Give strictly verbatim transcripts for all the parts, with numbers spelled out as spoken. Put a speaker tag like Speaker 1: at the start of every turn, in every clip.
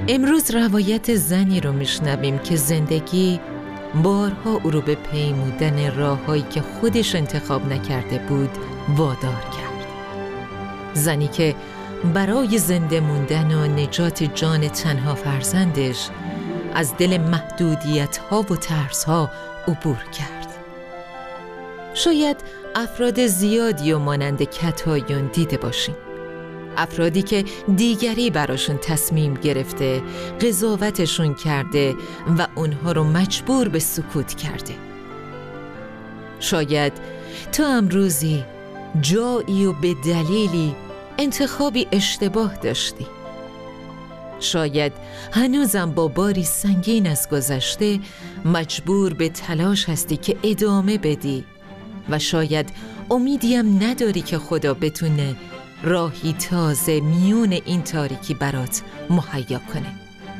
Speaker 1: امروز روایت زنی رو میشنویم که زندگی بارها او رو به پیمودن راههایی که خودش انتخاب نکرده بود وادار کرد. زنی که برای زنده موندن و نجات جان تنها فرزندش از دل محدودیت‌ها و ترس‌ها عبور کرد. شاید افراد زیادی و مانند کتایون دیده باشیم. افرادی که دیگری براشون تصمیم گرفته، قضاوتشون کرده و اونها رو مجبور به سکوت کرده. شاید تو امروزی جایی و به دلیلی انتخابی اشتباه داشتی. شاید هنوزم با باری سنگین از گذشته مجبور به تلاش هستی که ادامه بدی و شاید امیدیم نداری که خدا بتونه راهی تازه میون این تاریکی برات مهیا کنه.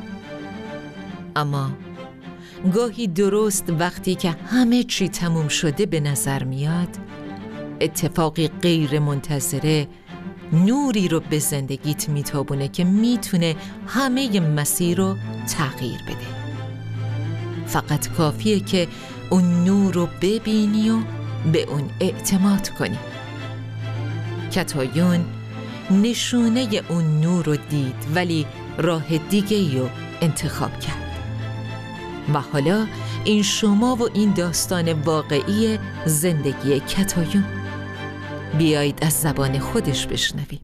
Speaker 1: اما گاهی درست وقتی که همه چی تموم شده به نظر میاد، اتفاقی غیر منتظره نوری رو به زندگیت میتابونه که میتونه همه مسیر رو تغییر بده. فقط کافیه که اون نور رو ببینی و به اون اعتماد کنی. کتایون نشونه اون نور رو دید ولی راه دیگه‌ای رو انتخاب کرد. و حالا این شما و این داستان واقعی زندگی کتایون. بیایید از زبان خودش بشنوید.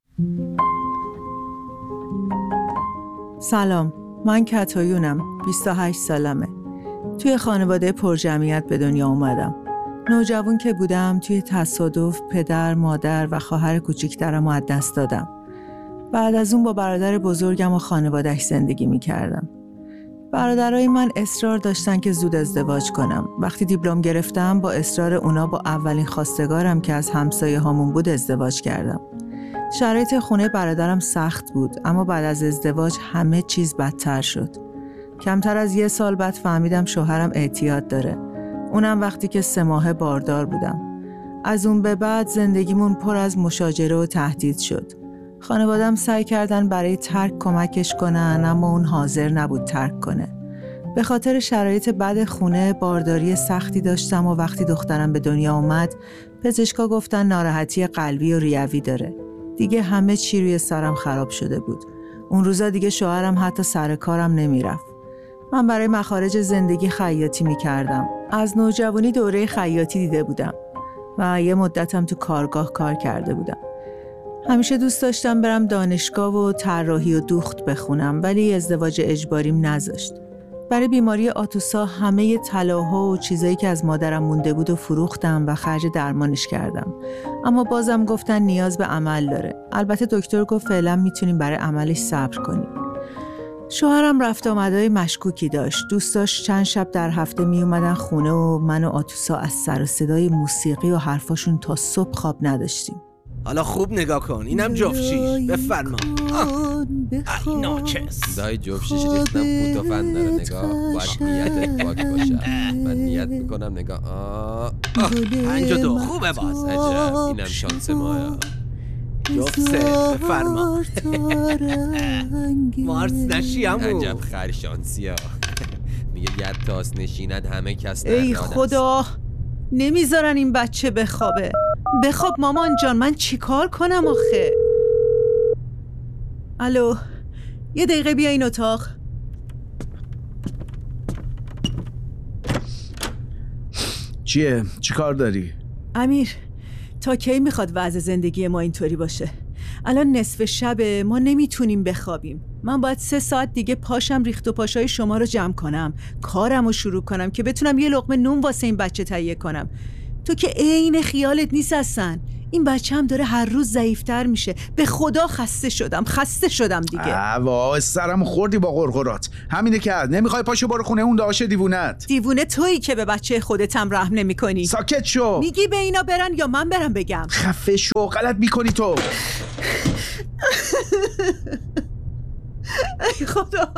Speaker 2: سلام، من کتایونم، بیست و هشت سالمه. توی خانواده پرجمعیت به دنیا اومدم. نوجوان که بودم توی تصادف پدر، مادر و خواهر کوچیکترم رو از دست دادم. بعد از اون با برادر بزرگم و خانواده‌اش زندگی می‌کردم. برادرای من اصرار داشتن که زود ازدواج کنم. وقتی دیپلم گرفتم با اصرار اونا با اولین خواستگارم که از همسایه هامون بود ازدواج کردم. شرایط خونه برادرم سخت بود، اما بعد از ازدواج همه چیز بدتر شد. کمتر از یه سال بعد فهمیدم شوهرم اعتیاد داره. اونم وقتی که سه ماه باردار بودم. از اون به بعد زندگیمون پر از مشاجره و تهدید شد. خانواده‌ام سعی کردن برای ترک کمکش کنن، اما اون حاضر نبود ترک کنه. به خاطر شرایط بد خونه بارداری سختی داشتم و وقتی دخترم به دنیا اومد پزشکا گفتن ناراحتی قلبی و ریوی داره. دیگه همه چی روی سرم خراب شده بود. اون روزا دیگه شوهرم حتی سر کارم نمیرفت. من برای مخارج زندگی خیاطی میکردم. از نوجوانی دوره خیاطی دیده بودم و یه مدتم تو کارگاه کار کرده بودم. همیشه دوست داشتم برم دانشگاه و طراحی و دوخت بخونم، ولی ازدواج اجباریم نذاشت. برای بیماری آتوسا همه طلاها و چیزایی که از مادرم مونده بود و فروختم و خرج درمانش کردم. اما بازم گفتن نیاز به عمل داره. البته دکتر گفت فعلا میتونیم برای عملش صبر کنیم. شوهرم رفت آمدهای مشکوکی داشت. دوست داشت چند شب در هفته می اومدن خونه و من و آتوسا از سر و صدای موسیقی و حرفاشون تا صبح خواب نداشتیم.
Speaker 3: حالا خوب نگاه کن، اینم جفتشیش. بفرما. ای ناچس.
Speaker 4: دای جفتشیش ریختم پوتوفن داره. نگاه باید نیتت پاک باشه. من نیت میکنم نگاه.
Speaker 3: پنج و دو خوبه باز.
Speaker 4: عجب، اینم شانس ماه.
Speaker 3: جفت سه. بفرما. مارس نشی همون.
Speaker 4: عجب خر شانسی ها. میگه ید تاس نشیند همه کس
Speaker 2: ای خدا، نمیذارن این بچه بخوابه. بخواب مامان جان، من چیکار کنم آخه؟ الو، یه دقیقه بیا این اتاق.
Speaker 5: چیه؟ چیکار داری؟
Speaker 2: امیر، تا کی میخواد وضع زندگی ما اینطوری باشه؟ الان نصف شبه، ما نمیتونیم بخوابیم. من باید سه ساعت دیگه پاشم ریخت و پاشای شما رو جمع کنم، کارم رو شروع کنم که بتونم یه لقمه نون واسه این بچه تهیه کنم. تو که عین خیالت نیست اصلا. این بچه هم داره هر روز ضعیف‌تر میشه. به خدا خسته شدم خسته شدم دیگه.
Speaker 5: وای سرم خوردی با قرقرات. همینه که نمیخوای پاشو برو خونه اون داشه دیوونت.
Speaker 2: دیوونه تویی که به بچه خودت هم رحم نمی‌کنی.
Speaker 5: ساکت شو.
Speaker 2: میگی به اینا برن یا من برم بگم؟
Speaker 5: خفه شو، غلط میکنی تو.
Speaker 2: ای خدا.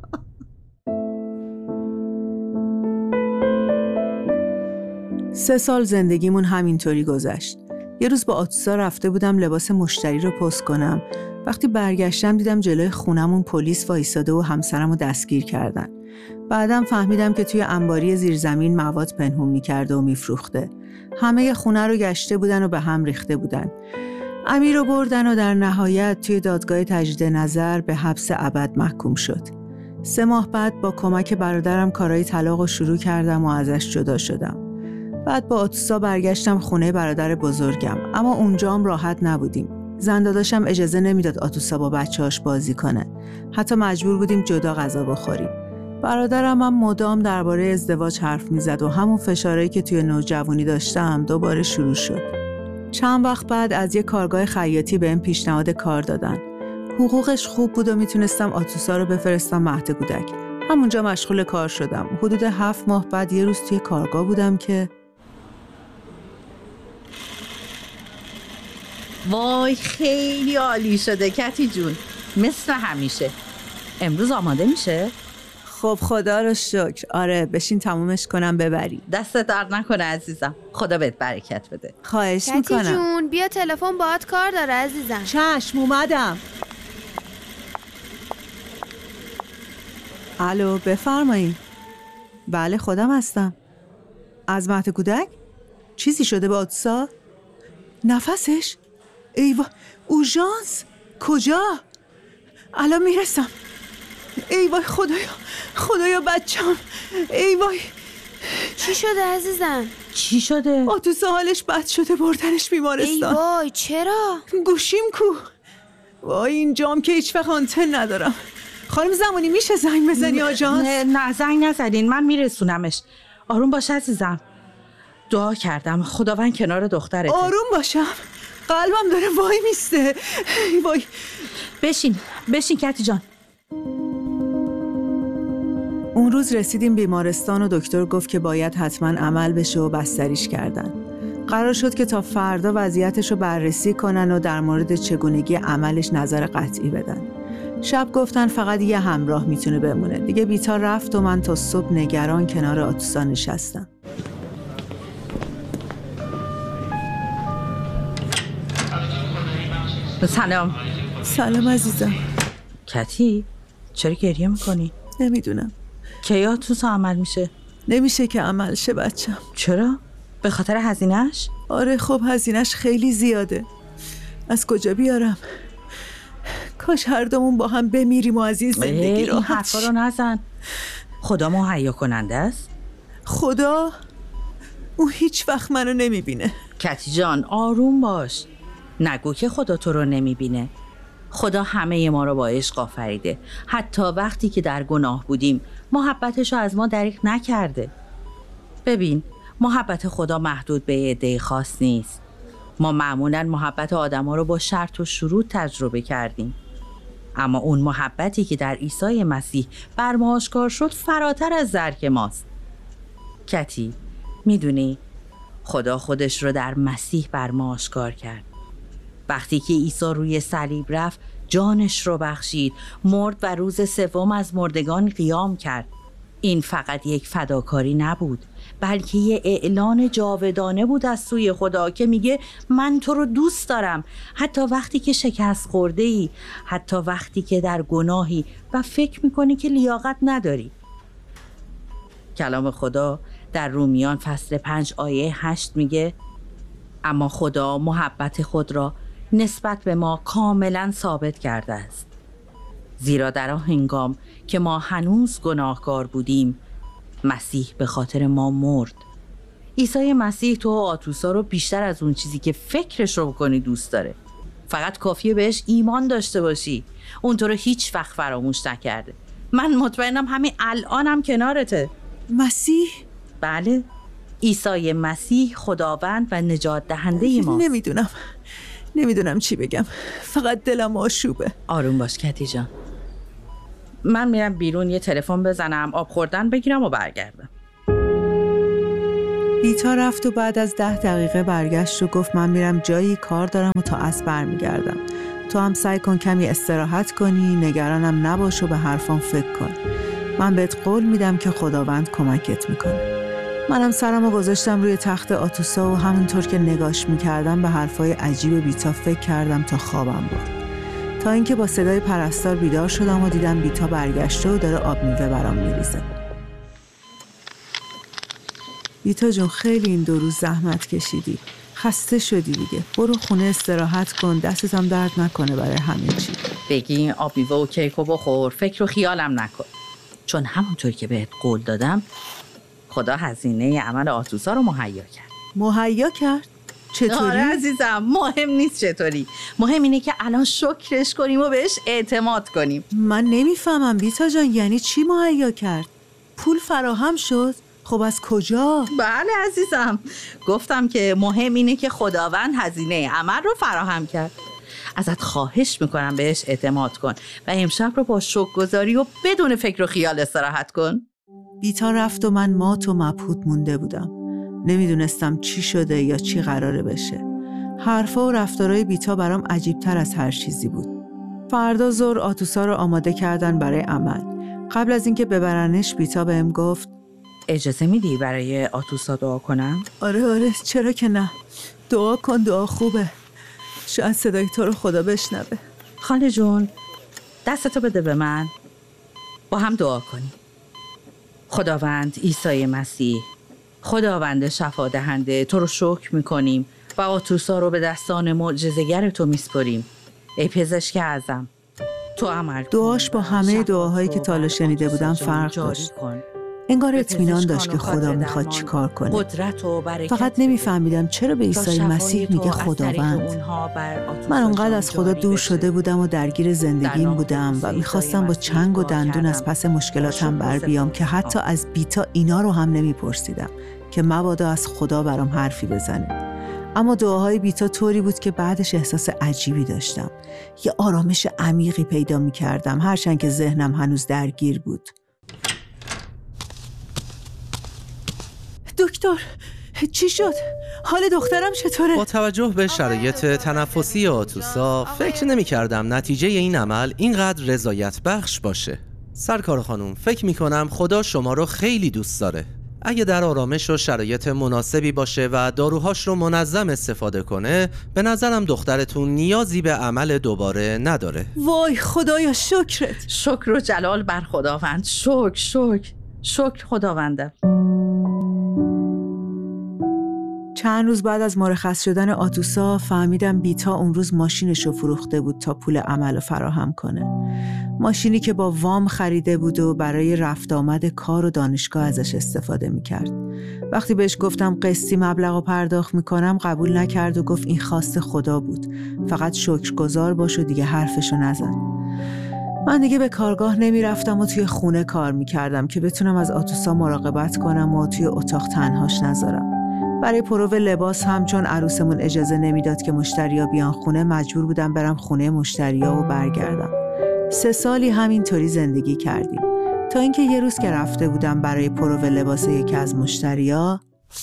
Speaker 2: سه سال زندگیمون همینطوری گذشت. یه روز با آتوسا رفته بودم لباس مشتری رو پست کنم وقتی برگشتم دیدم جلوی خونمون پلیس وایساده و همسرمو دستگیر کردن. بعدم فهمیدم که توی انباری زیرزمین مواد پنهون می‌کرده و می‌فروخته. همه خونه رو گشته بودن و به هم ریخته بودن. امیر رو بردن و در نهایت توی دادگاه تجدید نظر به حبس ابد محکوم شد. سه ماه بعد با کمک برادرم کارهای طلاق رو شروع کردم و ازش جدا شدم. بعد با آتوسا برگشتم خونه برادر بزرگم، اما اونجام راحت نبودیم. زن داداشم اجازه نمیداد آتوسا با بچه‌هاش بازی کنه. حتی مجبور بودیم جدا غذا بخوریم. برادرم هم مدام درباره ازدواج حرف میزد و همون فشارهایی که توی نوجوانی داشتم دوباره شروع شد. چند وقت بعد از یه کارگاه خیاطی بهم پیشنهاد کار دادن. حقوقش خوب بود و میتونستم آتوسا رو بفرستم مهد کودک. همونجا مشغول کار شدم. حدود هفت ماه بعد یه روز توی کارگاه بودم که
Speaker 6: وای خیلی عالی شده کتی جون، مثل همیشه. امروز آماده میشه؟
Speaker 2: خب خدا رو شکر. آره بشین تمومش کنم ببری.
Speaker 6: دست درد نکنه عزیزم، خدا بهت برکت بده.
Speaker 2: خواهش میکنم.
Speaker 7: کتی جون بیا تلفن باهات کار داره عزیزم.
Speaker 2: چشم اومدم. الو بفرمایید. بله خودم هستم. از مهد کودک؟ چیزی شده به آتوسا؟ نفسش؟ ایوا اورژانس؟ کجا؟ الان میرسم. ای وای خدایا خدایا بچم. ای وای
Speaker 7: چی شده عزیزم؟
Speaker 6: چی شده؟
Speaker 2: آتوسا حالش بد شده، بردنش بیمارستان.
Speaker 7: ای وای چرا؟
Speaker 2: گوشیم کو؟ وای اینجام که هیچ وقت آنتن ندارم. خانم زمانی میشه زنگ بزنی آژانس؟
Speaker 6: نه نه زنگ نزدین، من میرسونمش. آروم باش عزیزم. دعا کردم خداوند کنار دخترته.
Speaker 2: آروم باشم؟ قلبم داره وای میسته. وای
Speaker 6: بشین بشین کتی جان.
Speaker 2: اون روز رسیدیم بیمارستان و دکتر گفت که باید حتما عمل بشه و بستریش کردن. قرار شد که تا فردا وضعیتش رو بررسی کنن و در مورد چگونگی عملش نظر قطعی بدن. شب گفتن فقط یه همراه میتونه بمونه. دیگه بیتا رفت و من تا صبح نگران کنار آتوسا نشستم.
Speaker 6: سلام.
Speaker 2: سلام عزیزم.
Speaker 6: کتی چرا گریه میکنی؟
Speaker 2: نمیدونم.
Speaker 6: کی آتوسا عمل میشه؟
Speaker 2: نمیشه که عمل شه بچم.
Speaker 6: چرا؟ به خاطر هزینه‌اش؟
Speaker 2: آره خب هزینه‌اش خیلی زیاده. از کجا بیارم؟ کاش هر دومون با هم بمیریم و از این زندگی راحت.
Speaker 6: این حرفا رو نزن. خدا مهیا کننده است.
Speaker 2: خدا؟ اون هیچ وقت منو نمیبینه.
Speaker 6: کتی جان آروم باش. نگو که خدا تو رو نمیبینه. خدا همه ما رو با عشق آفریده. حتی وقتی که در گناه بودیم محبتش رو از ما دریغ نکرده. ببین محبت خدا محدود به یه عده خاص نیست. ما معمولاً محبت آدم‌ها رو با شرط و شروط تجربه کردیم، اما اون محبتی که در عیسی مسیح بر ما آشکار شد فراتر از درک ماست. کتی میدونی خدا خودش رو در مسیح بر ما آشکار کرد. وقتی که عیسی روی صلیب رفت جانش رو بخشید، مرد و روز سوم از مردگان قیام کرد. این فقط یک فداکاری نبود، بلکه یه اعلان جاودانه بود از سوی خدا که میگه من تو رو دوست دارم، حتی وقتی که شکست خورده ای، حتی وقتی که در گناهی و فکر میکنی که لیاقت نداری. کلام خدا در رومیان فصل پنج آیه هشت میگه اما خدا محبت خود را نسبت به ما کاملا ثابت کرده است، زیرا در آن هنگام که ما هنوز گناهکار بودیم مسیح به خاطر ما مرد. عیسی مسیح تو و آتوسا رو بیشتر از اون چیزی که فکرش رو بکنی دوست داره. فقط کافیه بهش ایمان داشته باشی. اون تو رو هیچ وقت فراموش نکرده. من مطمئنم همین الانم کنارته.
Speaker 2: مسیح؟
Speaker 6: بله، عیسی مسیح خداوند و نجات دهنده ماست.
Speaker 2: نمیدونم نمیدونم چی بگم، فقط دلم آشوبه.
Speaker 6: آروم باش کتی جان. من میرم بیرون یه تلفن بزنم، آب خوردن بگیرم و برگردم.
Speaker 2: بیتا رفت و بعد از ده دقیقه برگشت و گفت من میرم جایی کار دارم و تا عصر برمیگردم. تو هم سعی کن کمی استراحت کنی، نگرانم نباش و به حرفام فکر کن. من بهت قول میدم که خداوند کمکت میکنه. منم سرمو گذاشتم روی تخت آتوسا و همونطور که نگاش میکردم به حرفای عجیب بیتا فکر کردم تا خوابم برد. تا اینکه با صدای پرستار بیدار شدم و دیدم بیتا برگشته و داره آب میوه برام میریزه. بیتا جون خیلی این دو روز زحمت کشیدی، خسته شدی دیگه، برو خونه استراحت کن، دستتم درد نکنه برای همه چی.
Speaker 6: بگی آب میوه و کیکو بخور، فکر و خیالم نکن، چون همونطور که بهت قول دادم خدا هزینه عمل آتوسا رو مهیا کرد.
Speaker 2: مهیا کرد؟ چطوری؟
Speaker 6: آره عزیزم، مهم نیست چطوری، مهم اینه که الان شکرش کنیم و بهش اعتماد کنیم.
Speaker 2: من نمیفهمم بیتا جان، یعنی چی مهیا کرد؟ پول فراهم شد؟ خب از کجا؟
Speaker 6: بله عزیزم، گفتم که مهم اینه که خداوند هزینه عمل رو فراهم کرد. ازت خواهش میکنم بهش اعتماد کن و امشب رو با شکرگزاری و بدون فکر و خیال استراحت کن.
Speaker 2: بیتا رفت و من مات و مبهوت مونده بودم. نمیدونستم چی شده یا چی قراره بشه. حرفا و رفتارای بیتا برام عجیبتر از هر چیزی بود. فردا ظهر آتوسا رو آماده کردن برای عمل. قبل از اینکه ببرنش بیتا بهم گفت
Speaker 6: اجازه میدی برای آتوسا دعا کنم؟
Speaker 2: آره آره چرا که نه، دعا کن، دعا خوبه، شاید صدای تو رو خدا بشنوه.
Speaker 6: خاله جون دستتو بده به من، با هم دعا کنیم. خداوند عیسی مسیح، خداوند شفا دهنده، تو رو شکر میکنیم و آتوسا رو به دستان معجزه‌گر تو میسپریم. ای پزشک اعظم، تو عمل کن.
Speaker 2: دعاش با همه دعاهایی که تا حالا شنیده بودم فرق داشت. انگار اطمینان داشت که خدا میخواد چی کار کنه. فقط نمیفهمیدم چرا به عیسی مسیح میگه خداوند. من انقدر از خدا دور شده بودم و درگیر زندگیم بودم و میخواستم با چنگ و دندون از پس مشکلاتم بر بیام که حتی از بیتا اینا رو هم نمیپرسیدم که مبادا از خدا برام حرفی بزنه. اما دعاهای بیتا طوری بود که بعدش احساس عجیبی داشتم. یه آرامش عمیقی پیدا میکردم هرچند که ذهنم هنوز درگیر بود. دکتر چی شد؟ حال دخترم چطوره؟
Speaker 3: با توجه به شرایط تنفسی آتوسا فکر نمی کردم نتیجه این عمل اینقدر رضایت بخش باشه. سرکار خانم، فکر می کنم خدا شما رو خیلی دوست داره. اگه در آرامش و شرایط مناسبی باشه و داروهاش رو منظم استفاده کنه، به نظرم دخترتون نیازی به عمل دوباره نداره.
Speaker 2: وای خدایا شکرت.
Speaker 6: شکر و جلال بر خداوند. شکر شکر شکر خداونده.
Speaker 2: چند روز بعد از مرخص شدن آتوسا فهمیدم بیتا اون روز ماشینش رو فروخته بود تا پول عمل رو فراهم کنه. ماشینی که با وام خریده بود و برای رفت آمد کار و دانشگاه ازش استفاده میکرد. وقتی بهش گفتم قسطی مبلغ رو پرداخت میکنم قبول نکرد و گفت این خواست خدا بود، فقط شکرگزار باش و دیگه حرفشو نزن. من دیگه به کارگاه نمیرفتم و توی خونه کار میکردم که بتونم از آتوسا مراقبت کنم و توی اتاق تنهاش نذارم. برای پرو لباس هم چون عروسمون اجازه نمیداد که مشتریا بیان خونه، مجبور بودم برم خونه مشتریا و برگردم. سه سالی همینطوری زندگی کردیم تا اینکه یه روز که رفته بودم برای پرو لباس یکی از مشتریا.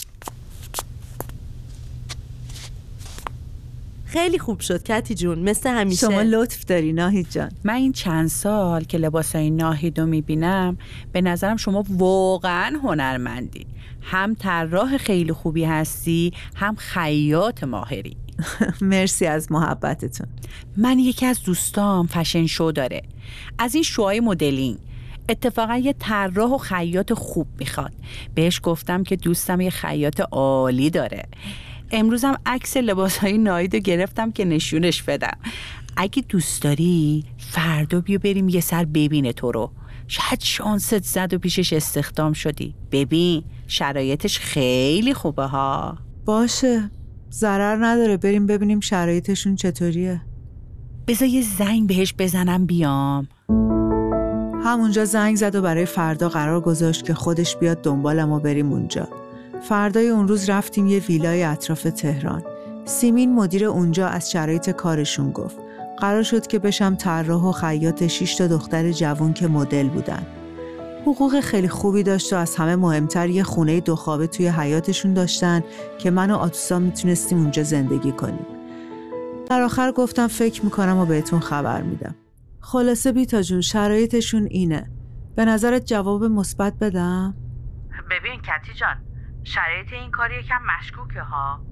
Speaker 8: خیلی خوب شد کتی جون، مثل همیشه.
Speaker 2: شما لطف داری ناهید جان.
Speaker 9: من این چند سال که لباسای ناهید رو میبینم به نظرم شما واقعا هنرمندی. هم طراح خیلی خوبی هستی، هم خیاط ماهری.
Speaker 2: مرسی از محبتتون.
Speaker 9: من یکی از دوستام فشن شو داره، از این شوهای مدلینگ. اتفاقا یه طراح و خیاط خوب میخواد. بهش گفتم که دوستم یه خیاط عالی داره. امروزم عکس لباسهای ناهید رو گرفتم که نشونش بدم. اگه دوست داری فردا بیا بریم یه سر ببینه تو رو. شاید شانست زد و پیشش استخدام شدی. ببین شرایطش خیلی خوبه ها.
Speaker 2: باشه، ضرر نداره، بریم ببینیم شرایطشون چطوریه.
Speaker 9: بذار یه زنگ بهش بزنم بیام.
Speaker 2: همونجا زنگ زد و برای فردا قرار گذاشت که خودش بیاد دنبالم و بریم اونجا. فردای اون روز رفتیم یه ویلای اطراف تهران. سیمین مدیر اونجا از شرایط کارشون گفت. قرار شد که بشم طراح و خیاط شش تا دختر جوان که مدل بودن. حقوق خیلی خوبی داشت و از همه مهمتر یه خونه دو خوابه توی حیاتشون داشتن که من و آتوسا میتونستیم اونجا زندگی کنیم. در آخر گفتم فکر میکنم و بهتون خبر میدم. خلاصه بیتا جون شرایطشون اینه. به نظرت جواب مثبت بدم؟
Speaker 6: ببین کتی جان، شرایط این کار یکم مشکوکه ها.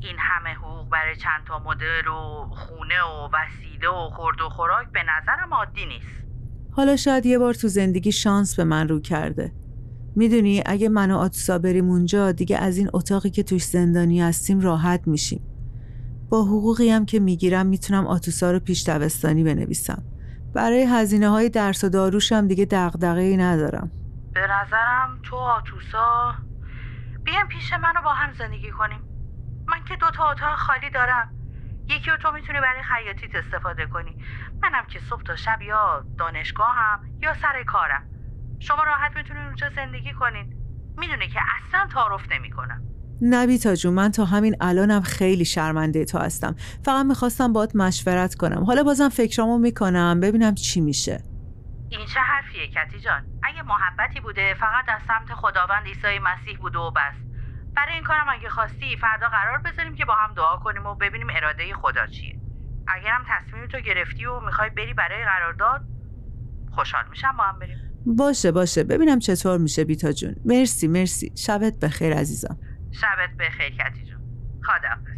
Speaker 6: این همه حقوق برای چند تا مدل و خونه و وسیله و خورد و خوراک به نظرم عادی نیست.
Speaker 2: حالا شاید یه بار تو زندگی شانس به من رو کرده. میدونی اگه من و آتوسا بریم اونجا دیگه از این اتاقی که توش زندانی هستیم راحت میشیم. با حقوقی هم که میگیرم میتونم آتوسا رو پیش دبستانی بنویسم. برای هزینه های درس و داروش هم دیگه دغدغه‌ای ندارم.
Speaker 6: به نظرم تو آتوسا بیایم پیش منو با هم زندگی کنیم. من که دو تا اتاق خالی دارم. یکی رو تو میتونی برای خیاطیت استفاده کنی. منم که صبح تا شب یا دانشگاهم یا سر کارم. شما راحت میتونین اونجا زندگی کنین. میدونه که اصلا تعارف نمیکنم.
Speaker 2: نه بیتا جون، من تا همین الانم خیلی شرمنده تو هستم. فقط میخواستم باهات مشورت کنم. حالا بازم فکرامو میکنم ببینم چی میشه.
Speaker 6: این چه حرفیه کتی جان؟ اگه محبتی بوده فقط از سمت خداوند عیسی مسیح بوده و بس. برای این کارم اگه خواستی فردا قرار بذاریم که با هم دعا کنیم و ببینیم اراده خدا چیه. اگرم تصمیم تو گرفتی و میخوای بری برای قرارداد، خوشحال میشم با هم بریم.
Speaker 2: باشه باشه ببینم چطور میشه بیتا جون. مرسی مرسی. شبت بخیر عزیزم.
Speaker 6: شبت بخیر کتی جون. خداحافظ.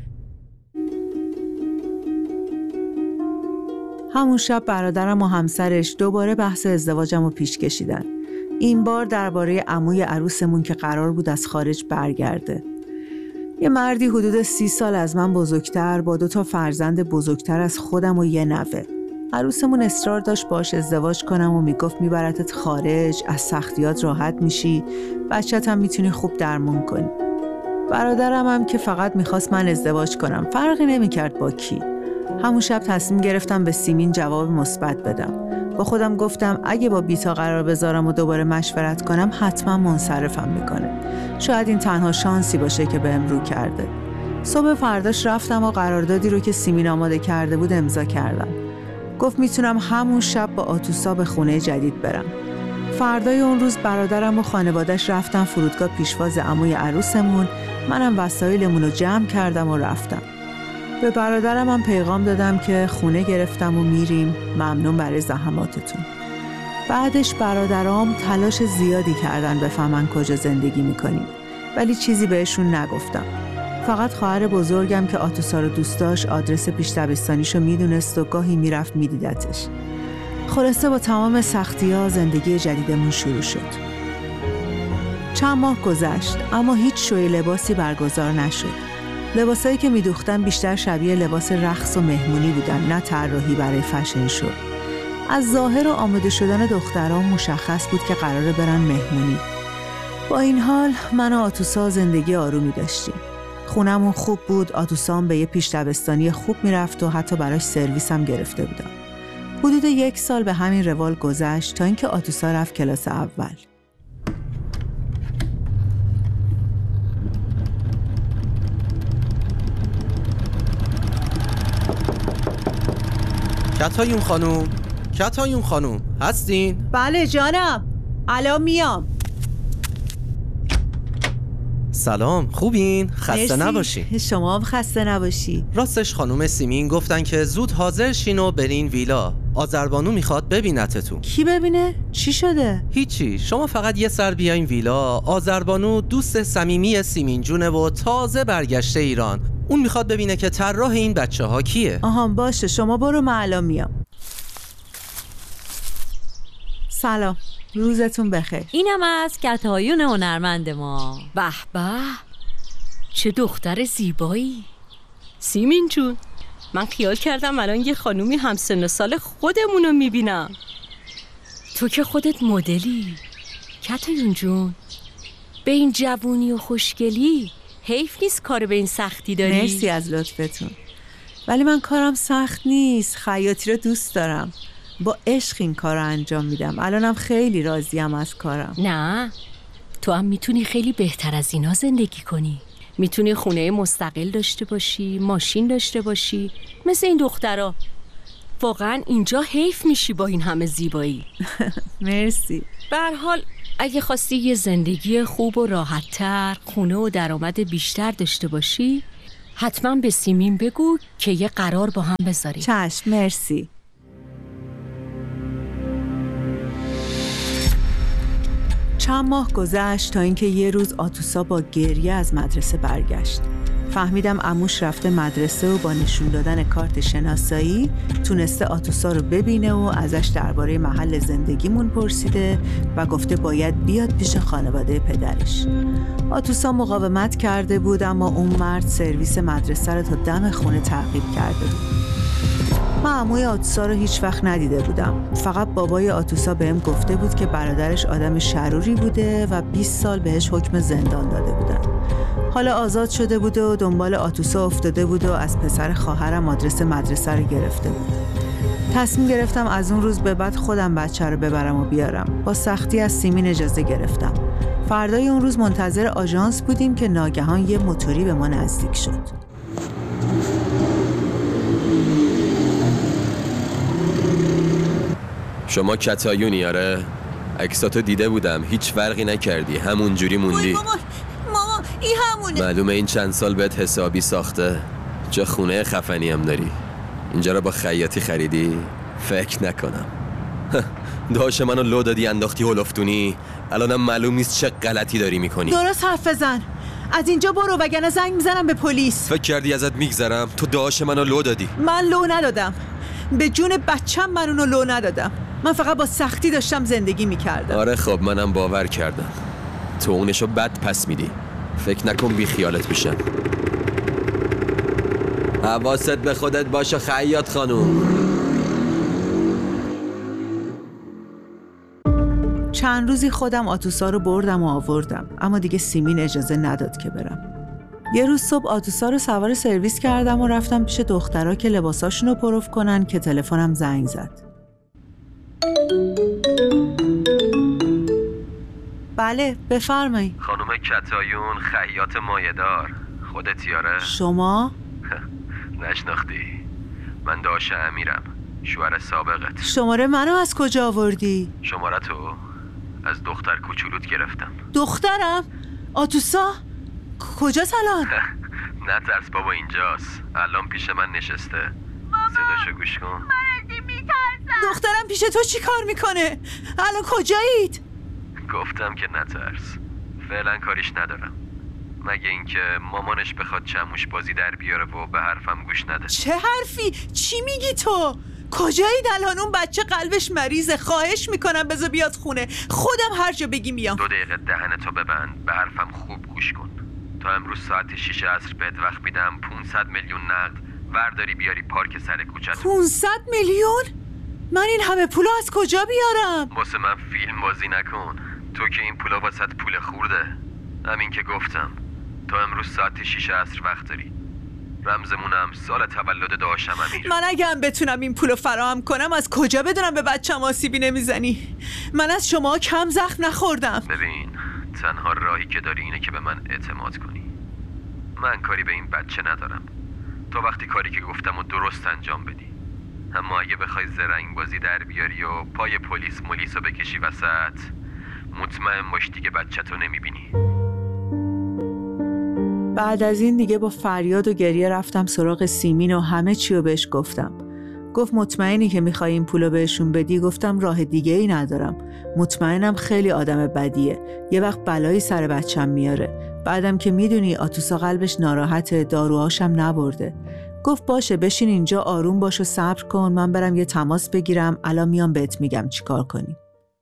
Speaker 2: همون شب برادرم و همسرش دوباره بحث ازدواجم رو پیش کشیدن. این بار درباره عموی عروسمون که قرار بود از خارج برگرده. یه مردی حدود سی سال از من بزرگتر با دو تا فرزند بزرگتر از خودم و یه نوه. عروسمون اصرار داشت باش ازدواج کنم و میگفت میبرتت خارج، از سختیات راحت میشی، بچت هم میتونی خوب درمون کنی. برادرم هم که فقط میخواست من ازدواج کنم، فرقی نمیکرد با کی. همون شب تصمیم گرفتم به سیمین جواب مثبت بدم. با خودم گفتم اگه با بیتا قرار بذارم و دوباره مشورت کنم حتما منصرفم میکنه. شاید این تنها شانسی باشه که بهم رو کرده. صبح فرداش رفتم و قراردادی رو که سیمین آماده کرده بود امضا کردم. گفت میتونم همون شب با آتوسا به خونه جدید برم. فردای اون روز برادرم و خانواده‌اش رفتن فرودگاه پیشواز عموی عروسمون. منم وسایلمون رو جمع کردم و رفتم. به برادرم هم پیغام دادم که خونه گرفتم و میریم، ممنون برای زحماتتون. بعدش برادرام تلاش زیادی کردن بفهمن کجا زندگی میکنیم، ولی چیزی بهشون نگفتم. فقط خواهر بزرگم که آتوسا رو دوست داشت آدرس پیش دبستانیشو میدونست و گاهی میرفت میدیدتش. خلاصه با تمام سختی‌ها زندگی جدیدمون شروع شد. چند ماه گذشت اما هیچ شوی لباسی برگزار نشد. لباسایی که میدوختن بیشتر شبیه لباس رقص و مهمونی بودن، نه طراحی برای فشن شو. از ظاهر و آماده شدن دختران مشخص بود که قراره برن مهمونی. با این حال من و آتوسا زندگی آرومی داشتیم. خونمون خوب بود، آتوسا هم به یه پیش دبستانی خوب میرفت و حتی براش سرویس هم گرفته بودم. حدود یک سال به همین روال گذشت تا اینکه آتوسا رفت کلاس اول.
Speaker 3: کتایون خانوم، کتایون خانوم هستین؟
Speaker 2: بله جانم، الان میام.
Speaker 3: سلام، خوبین؟ خسته نباشین.
Speaker 2: شما هم خسته نباشی.
Speaker 3: راستش خانوم سیمین گفتن که زود حاضر شین و برین ویلا. آذربانو میخواد ببینتتون.
Speaker 2: کی ببینه؟ چی شده؟
Speaker 3: هیچی، شما فقط یه سر بیاین ویلا. آذربانو دوست صمیمی سیمین جونه و تازه برگشته ایران. اون میخواد ببینه که طراح این بچه ها کیه.
Speaker 2: آها باشه، شما برو، من الان میام. سلام، روزتون بخیر.
Speaker 10: اینم از کتایون هنرمند ما. به به، چه دختر زیبایی. سیمین جون، من خیال کردم الان یه خانومی همسن و سال خودمونو میبینم. تو که خودت مدلی. کتایون جون، به این جوونی و خوشگلی حیف نیست کار به این سختی داری؟
Speaker 2: مرسی از لطفتون، ولی من کارم سخت نیست. خیاطی رو دوست دارم، با عشق این کار رو انجام میدم. الانم خیلی راضیم از کارم.
Speaker 10: نه، تو هم میتونی خیلی بهتر از اینا زندگی کنی. میتونی خونه مستقل داشته باشی، ماشین داشته باشی، مثل این دخترها. واقعا اینجا حیف میشی با این همه زیبایی.
Speaker 2: مرسی.
Speaker 10: به هر حال اگه خواستی یه زندگی خوب و راحت‌تر، خونه و درآمد بیشتر داشته باشی، حتما به سیمین بگو که یه قرار با هم بذاری.
Speaker 2: چشم، مرسی. چند ماه گذشت تا اینکه یه روز آتوسا با گریه از مدرسه برگشت. فهمیدم عموش رفته مدرسه و با نشون دادن کارت شناسایی تونسته آتوسا رو ببینه و ازش درباره محل زندگیمون پرسیده و گفته باید بیاد پیش خانواده پدرش. آتوسا مقاومت کرده بود اما اون مرد سرویس مدرسه رو تا دم خونه تعقیب کرده بود. من عموی آتوسا رو هیچ وقت ندیده بودم. فقط بابای آتوسا بهم گفته بود که برادرش آدم شروری بوده و بیست سال بهش حکم زندان داده بودن. حالا آزاد شده بود و دنبال آتوسا افتاده بود و از پسر خواهرم آدرس مدرسه رو گرفته بود. تصمیم گرفتم از اون روز به بعد خودم بچه رو ببرم و بیارم. با سختی از سیمین اجازه گرفتم. فردای اون روز منتظر آژانس بودیم که ناگهان یه موتوری به ما نزدیک شد.
Speaker 4: شما کتایونی؟ آره، عکساتو دیده بودم، هیچ فرقی نکردی، همون جوری موندی.
Speaker 2: ماما ماما این همونه.
Speaker 4: معلومه این چند سال بهت حسابی ساخته. چه خونه خفنی هم داری. اینجا رو با خیاطی خریدی؟ فکر نکنم. داش منو لو دادی انداختی هلفتونی، الانم معلوم نیست چه غلطی داری میکنی.
Speaker 2: درست حرف بزن، از اینجا برو وگرنه زنگ میزنم به پلیس.
Speaker 4: فکر کردی ازت میگذرم؟ تو داش منو لو دادی.
Speaker 2: من لو ندادم، به جون بچم من اونو لو ندادم. من فقط با سختی داشتم زندگی میکردم.
Speaker 4: آره خب منم باور کردم. تو اونشو بد پس میدی. فکر نکن بی خیالت میشم. حواست به خودت باشه خیاط خانوم.
Speaker 2: چند روزی خودم آتوسا رو بردم و آوردم، اما دیگه سیمین اجازه نداد که برم. یه روز صبح آتوسا رو سوار سرویس کردم و رفتم پیش دخترها که لباساشون رو پروف کنن که تلفنم زنگ زد. بله بفرمایید.
Speaker 4: خانم کتایون خیاط مایه‌دار، خودتی؟ آره.
Speaker 2: شما؟
Speaker 4: نشناختی؟ من داش امیرم، شوهر سابقت.
Speaker 2: شماره منو از کجا آوردی؟
Speaker 4: شماره تو از دختر کوچولوت گرفتم.
Speaker 2: دخترم؟ آتوسا؟ کجاست الان؟
Speaker 4: نترس بابا، اینجاست الان پیش من نشسته. صداشو گوش کن.
Speaker 2: من ازی میترسم. دخترم پیش تو چی کار میکنه؟ الان کجایید؟
Speaker 4: گفتم که نترس، فعلا کاریش ندارم، مگه اینکه مامانش بخواد چموش بازی در بیاره و به حرفم گوش نده.
Speaker 2: چه حرفی؟ چی میگی تو؟ کجایید الان؟ اون بچه قلبش مریضه، خواهش میکنم بذار بیاد خونه، خودم هر جا بگی میام.
Speaker 4: دو دقیقه دهنتو ببند، به حرفم خوب گوش کن. تا امروز ساعت شیش عصر بهت وقت میدم پونصد میلیون نقد ورداری بیاری پارک سر کوچت.
Speaker 2: پونصد میلیون؟ من این همه پولو از کجا بیارم؟
Speaker 4: واسه من فیلم بازی نکن، تو که این پولا واسط پول خورده. همین که گفتم تا امروز ساعت شیش عصر وقت داری. رمزمونم سال تولد داشتم امیر.
Speaker 2: من اگه هم بتونم این پولو فراهم کنم از کجا بدونم به بچه‌م آسیبی نمیزنی؟ من از شما کم زخم نخوردم.
Speaker 4: ببین، تنها راهی که داری اینه که به من اعتماد کنی. من کاری به این بچه ندارم، تو وقتی کاری که گفتم و درست انجام بدی. اما اگه بخوای زرنگ بازی در بیاری و پای پلیس ملیسو بکشی وسط، مطمئن باش دیگه بچه تو نمیبینی.
Speaker 2: بعد از این دیگه با فریاد و گریه رفتم سراغ سیمین و همه چی رو بهش گفتم. گفت مطمئنی که میخوای این پولو بهشون بدی؟ گفتم راه دیگه ای ندارم، مطمئنم خیلی آدم بدیه، یه وقت بلایی سر بچم میاره. بعدم که میدونی آتوسا قلبش ناراحته، داروهاشم نبرده. گفت باشه بشین اینجا آروم باش و صبر کن، من برم یه تماس بگیرم، الان میام بهت میگم چی کار کنی.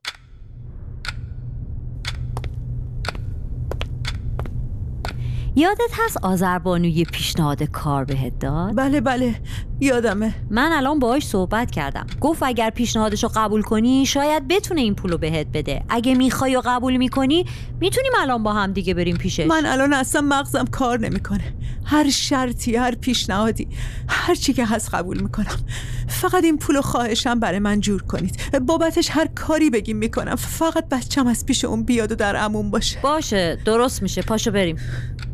Speaker 10: یادت هست آذربانو یه پیشنهاد کار بهت داد؟
Speaker 2: بله بله یادمه.
Speaker 10: من الان باهاش صحبت کردم، گفت اگر پیشنهادشو قبول کنی شاید بتونه این پولو بهت بده. اگه میخوای و قبول میکنی میتونیم الان با هم دیگه بریم پیشش.
Speaker 2: من الان اصلا مغزم کار نمیکنه، هر شرطی هر پیشنهادی هر چی که هست قبول میکنم. فقط این پولو خواهشم برای من جور کنید، بابتش هر کاری بگیم میکنم، فقط بچم از پیش اون بیاد و در امون باشه.
Speaker 10: باشه درست میشه، پاشو بریم.